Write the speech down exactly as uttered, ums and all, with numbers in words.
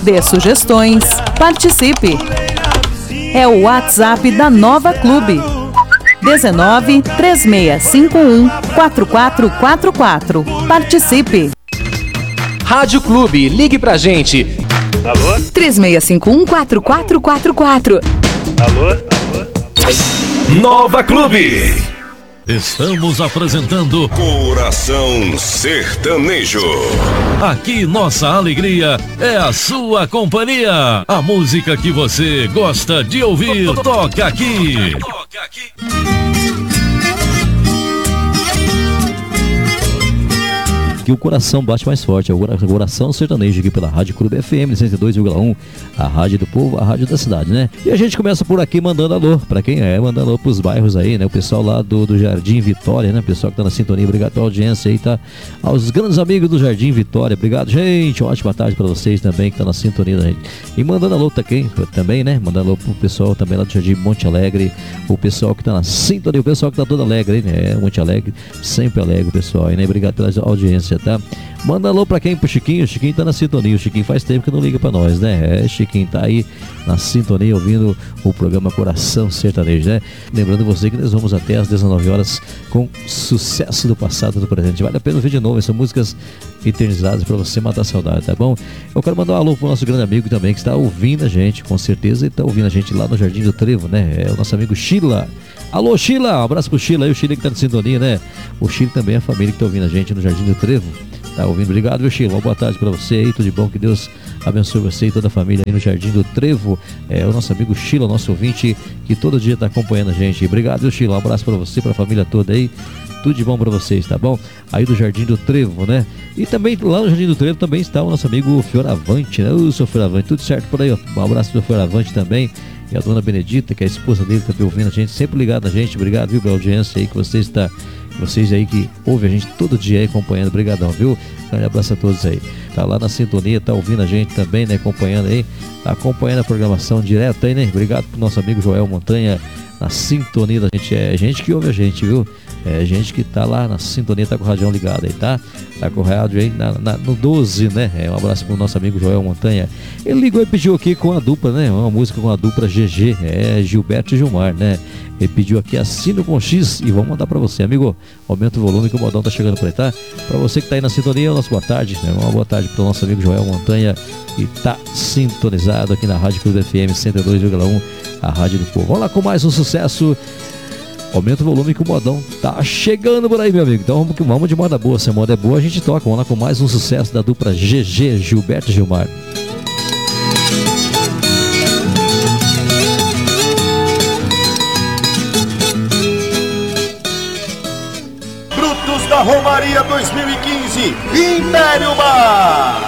Dê sugestões, participe. É o WhatsApp da Nova Clube. dezenove, três seis cinco um, quatro quatro quatro quatro. Participe. Rádio Clube, ligue pra gente. Alô? três seis cinco um, quatro quatro quatro quatro. Alô? Alô? Nova Clube. Estamos apresentando Coração Sertanejo. Aqui nossa alegria é a sua companhia. A música que você gosta de ouvir, toca aqui. Toca aqui. Que o coração bate mais forte, é o Coração Sertanejo aqui pela Rádio Clube F M cento e dois vírgula um, a rádio do povo, a rádio da cidade, né? E a gente começa por aqui mandando alô, pra quem é, mandando alô pros bairros aí, né? O pessoal lá do, do Jardim Vitória, né? O pessoal que tá na sintonia, obrigado pela audiência aí, tá? Aos grandes amigos do Jardim Vitória, obrigado, gente, uma ótima tarde pra vocês também que tá na sintonia da gente. E mandando alô também, também, né? Mandando alô pro pessoal também lá do Jardim Monte Alegre, o pessoal que tá na sintonia, o pessoal que tá todo alegre aí, né? É, Monte Alegre, sempre alegre o pessoal aí, né? Obrigado pela audiência, tá? Manda alô pra quem? Pro Chiquinho. O Chiquinho tá na sintonia. O Chiquinho faz tempo que não liga pra nós, né? É, Chiquinho tá aí na sintonia ouvindo o programa Coração Sertanejo, né? Lembrando você que nós vamos até às dezenove horas com sucesso do passado e do presente. Vale a pena ouvir de novo. São músicas eternizadas pra você matar a saudade, tá bom? Eu quero mandar um alô pro nosso grande amigo também que está ouvindo a gente, com certeza, e tá ouvindo a gente lá no Jardim do Trevo, né? É o nosso amigo Sheila. Alô, Sheila! Um abraço pro Sheila aí, o Sheila que tá na sintonia, né? O Sheila também é a família que tá ouvindo a gente no Jardim do Trevo. Tá ouvindo? Obrigado, viu, Sheila? Uma boa tarde pra você aí, tudo de bom, que Deus abençoe você e toda a família aí no Jardim do Trevo. É o nosso amigo Sheila, nosso ouvinte, que todo dia tá acompanhando a gente. Obrigado, viu, Sheila? Um abraço pra você, pra família toda aí. Tudo de bom pra vocês, tá bom? Aí do Jardim do Trevo, né? E também lá no Jardim do Trevo também está o nosso amigo Fioravante, né? O seu Fioravante, tudo certo por aí, ó. Um abraço pro Fioravante também. E a dona Benedita, que é a esposa dele, também ouvindo a gente, sempre ligado a gente. Obrigado, viu, pela audiência aí que vocês está... Vocês aí que ouvem a gente todo dia aí acompanhando, brigadão, viu? Grande abraço a todos aí. Tá lá na sintonia, tá ouvindo a gente também, né? Acompanhando aí, tá acompanhando a programação direto aí, né? Obrigado pro nosso amigo Joel Montanha na sintonia da gente. É gente que ouve a gente, viu? É gente que tá lá na sintonia, tá com o radião ligado aí, tá? Tá com o rádio aí na, na, no doze, né? É, um abraço pro nosso amigo Joel Montanha. Ele ligou e pediu aqui com a dupla, né? Uma música com a dupla G G, é Gilberto e Gilmar, né? Ele pediu aqui Assino com X e vamos mandar pra você, amigo. Aumenta o volume que o modão tá chegando por aí, tá? Pra você que tá aí na sintonia, nossa boa tarde, né? Uma boa tarde pro nosso amigo Joel Montanha e tá sintonizado aqui na Rádio Clube F M cento e dois vírgula um, a rádio do povo. Vamos lá com mais um sucesso. Aumenta o volume que o modão tá chegando por aí, meu amigo. Então vamos, vamos de moda boa. Se a moda é boa, a gente toca. Vamos lá com mais um sucesso da dupla G G, Gilberto e Gilmar. Brutos da Romaria dois mil e quinze, Império Bar.